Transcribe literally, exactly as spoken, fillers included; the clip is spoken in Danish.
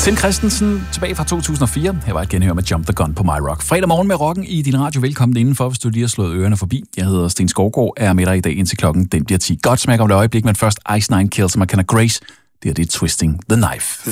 Tim Christensen tilbage fra to tusind og fire. Her var et genhør med Jump the Gun på My Rock. Fredag morgen med rocken i din radio. Velkommen indenfor, hvis du lige har slået ørerne forbi. Jeg hedder Sten Skovgaard, er med dig i dag indtil klokken den bliver ti. Godt smæk om det øjeblik, men først Ice Nine Kills og McKenna Grace. Det er det Twisting the Knife.